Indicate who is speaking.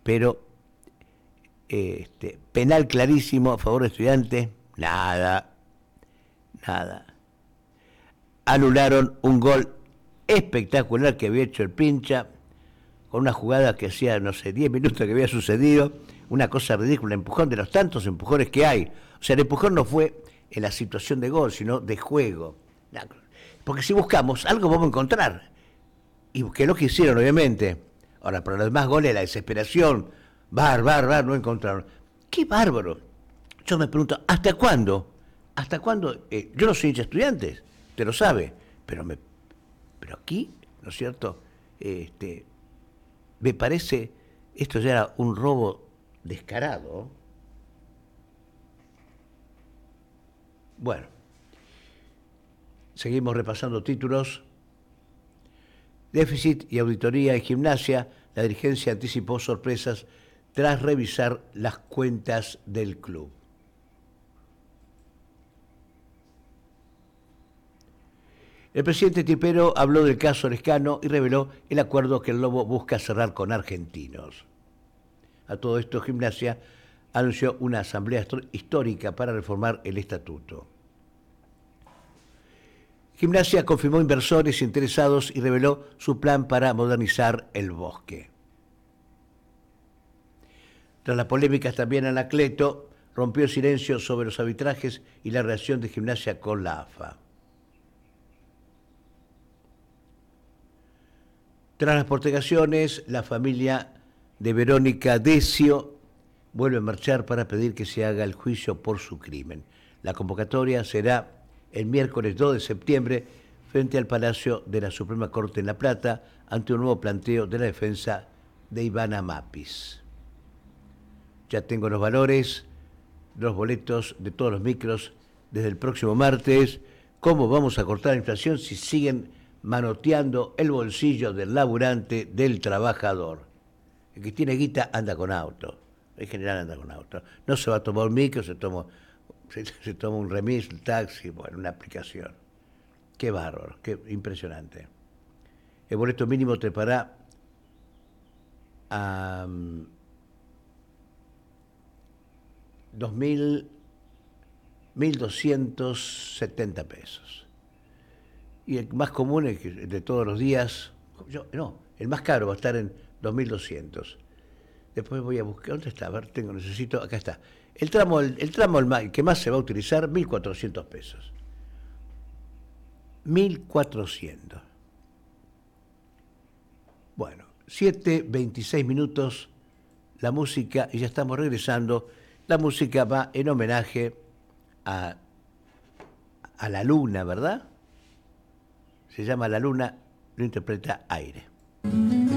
Speaker 1: pero penal clarísimo a favor de Estudiantes, nada. Anularon un gol espectacular que había hecho el Pincha, con una jugada que hacía, no sé, 10 minutos que había sucedido, una cosa ridícula, empujón de los tantos empujones que hay. O sea, el empujón no fue en la situación de gol, sino de juego. Porque si buscamos, algo vamos a encontrar. Y que lo que hicieron, obviamente. Ahora, para los demás goles, la desesperación, no encontraron. ¡Qué bárbaro! Yo me pregunto, ¿hasta cuándo? ¿Hasta cuándo? Yo no soy hincha de Estudiantes, usted lo sabe, pero aquí, ¿no es cierto? Me parece, esto ya era un robo descarado. Bueno, seguimos repasando títulos. Déficit y auditoría en Gimnasia. La dirigencia anticipó sorpresas tras revisar las cuentas del club. El presidente Tipero habló del caso Lescano y reveló el acuerdo que el Lobo busca cerrar con Argentinos. A todo esto, Gimnasia anunció una asamblea histórica para reformar el estatuto. Gimnasia confirmó inversores interesados y reveló su plan para modernizar el bosque. Tras las polémicas también, Anacleto rompió el silencio sobre los arbitrajes y la relación de Gimnasia con la AFA. Tras las postergaciones, la familia de Verónica Decio vuelve a marchar para pedir que se haga el juicio por su crimen. La convocatoria será el miércoles 2 de septiembre frente al Palacio de la Suprema Corte en La Plata ante un nuevo planteo de la defensa de Ivana Mapis. Ya tengo los valores, los boletos de todos los micros desde el próximo martes. ¿Cómo vamos a cortar la inflación si siguen manoteando el bolsillo del laburante, del trabajador? El que tiene guita anda con auto, en general anda con auto. No se va a tomar un micro, se toma un remis, un taxi, bueno, una aplicación. Qué bárbaro, qué impresionante. El boleto mínimo te pagará a 1.270 pesos. Y el más común, el de todos los días, el más caro va a estar en 2.200. Después voy a buscar, ¿dónde está? A ver, necesito, acá está. El tramo el que más se va a utilizar, 1.400 pesos. 1.400. Bueno, 7:26 minutos, la música, y ya estamos regresando. La música va en homenaje a la luna, ¿verdad? Se llama La Luna, lo interpreta Aire.